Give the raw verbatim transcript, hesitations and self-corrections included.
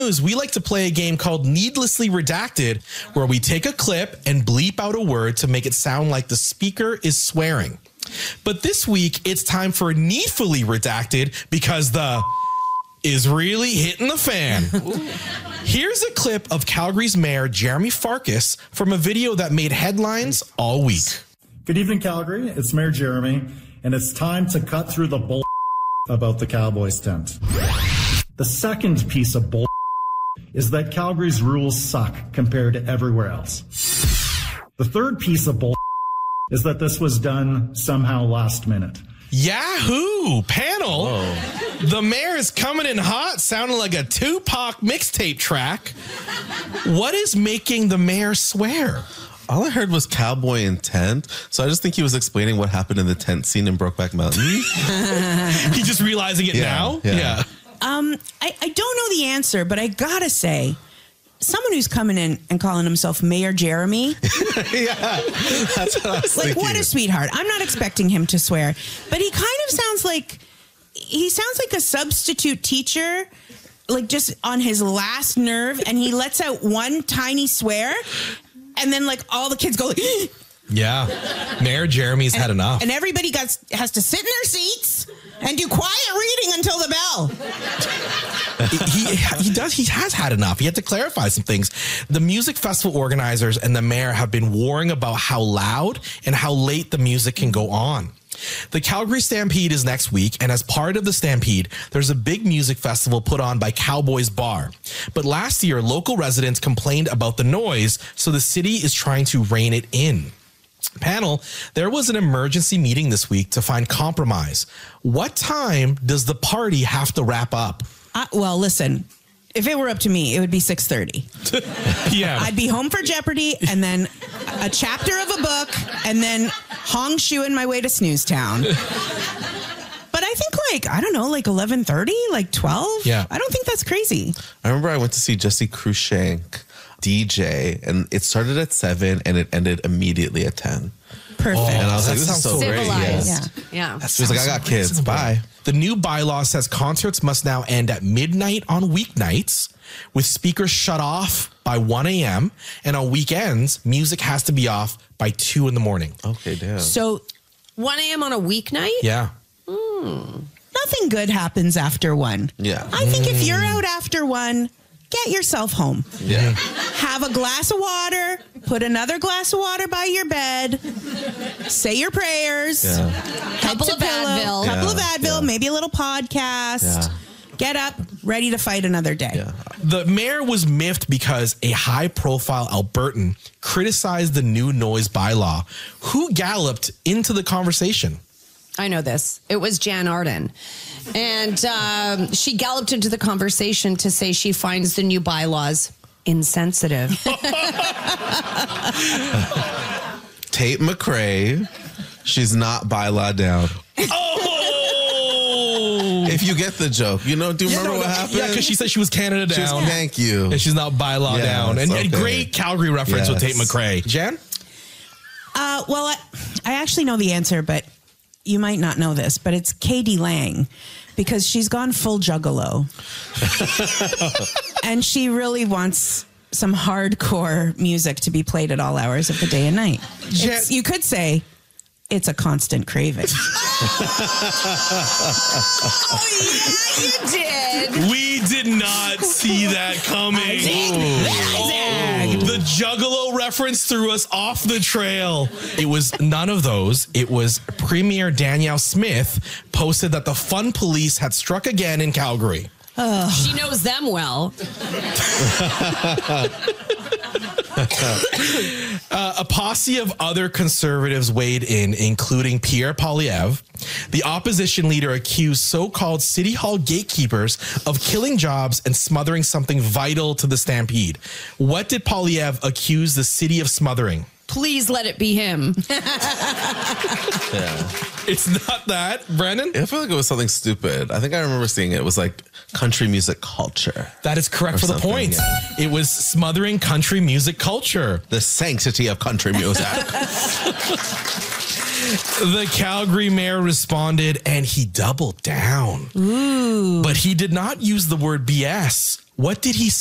We like to play a game called Needlessly Redacted, where we take a clip and bleep out a word to make it sound like the speaker is swearing. But this week, it's time for Needfully Redacted because the is really hitting the fan. Here's a clip of Calgary's Mayor Jeremy Farkas from a video that made headlines all week. Good evening, Calgary. It's Mayor Jeremy, and it's time to cut through the bull about the Cowboys tent. The second piece of bull is that Calgary's rules suck compared to everywhere else. The third piece of bull is that this was done somehow last minute. Yahoo! Panel. Whoa. The mayor is coming in hot, sounding like a Tupac mixtape track. What is making the mayor swear? All I heard was cowboy and tent, so I just think he was explaining what happened in the tent scene in Brokeback Mountain. He's just realizing it yeah, now? Yeah. yeah. Um, I, I don't know the answer, but I gotta say, someone who's coming in and calling himself Mayor Jeremy. yeah, that's what I was like, thinking. what a sweetheart. I'm not expecting him to swear, but he kind of sounds like, he sounds like a substitute teacher, like just on his last nerve, and he lets out one tiny swear, and then like all the kids go like, yeah, Mayor Jeremy's and, had enough. And everybody got, has to sit in their seats and do quiet reading until the bell. he, he does. He has had enough. He had to clarify some things. The music festival organizers and the mayor have been warring about how loud and how late the music can go on. The Calgary Stampede is next week, and as part of the Stampede, there's a big music festival put on by Cowboys Bar. But last year, local residents complained about the noise, so the city is trying to rein it in. Panel, there was an emergency meeting this week to find compromise. What time does the party have to wrap up? Uh, well, listen, if it were up to me, it would be six thirty. Yeah. I'd be home for Jeopardy and then a chapter of a book and then hong shoeing my way to Snooze Town. But I think like, I don't know, like eleven thirty, like twelve? Yeah. I don't think that's crazy. I remember I went to see Jesse Cruikshank D J, and it started at seven and it ended immediately at ten. Perfect. Oh, and I was that like, this is so sounds great. Civilized. Yeah. Yeah. That She was like, I sounds got so kids. reasonable. Bye. The new bylaw says concerts must now end at midnight on weeknights, with speakers shut off by one a.m. And on weekends, music has to be off by two in the morning. Okay, damn. So one a.m. on a weeknight? Yeah. nothing good happens after one. Yeah. I think if you're out after one, get yourself home. Yeah. Have a glass of water, put another glass of water by your bed, say your prayers, Yeah. head Couple to of pillow, Advil. couple Yeah, of Advil, yeah. maybe a little podcast. Yeah. Get up, ready to fight another day. Yeah. The mayor was miffed because a high-profile Albertan criticized the new noise bylaw. Who galloped into the conversation? I know this. It was Jan Arden. And um, she galloped into the conversation to say she finds the new bylaws insensitive. Tate McRae, she's not bylaw down. Oh! If you get the joke, you know, do you Yeah, remember no, what no, happened? Yeah, because she said she was Canada She was- down. Thank you. And she's not bylaw Yeah, down. And, it's and okay. great Calgary reference with Tate Yes. McRae. Jen? Uh, well, I, I actually know the answer, but you might not know this, but it's Katie Lang because she's gone full juggalo. And she really wants some hardcore music to be played at all hours of the day and night. Jen- It's- you could say it's a constant craving. Oh, yeah, you did. We did not see that coming. Oh, the Juggalo reference threw us off the trail. It was none of those. It was Premier Danielle Smith posted that the Fun Police had struck again in Calgary. She knows them well. Uh, a posse of other conservatives weighed in, including Pierre Poilievre. The opposition leader accused so-called City Hall gatekeepers of killing jobs and smothering something vital to the stampede. What did Poilievre accuse the city of smothering? Please let it be him. Yeah. It's not that, Brennan. I feel like it was something stupid. I think I remember seeing it. It was like country music culture. That is correct Or for the something, point. yeah. It was smothering country music culture. The sanctity of country music. The Calgary mayor responded and he doubled down. Ooh. But he did not use the word B S. What did he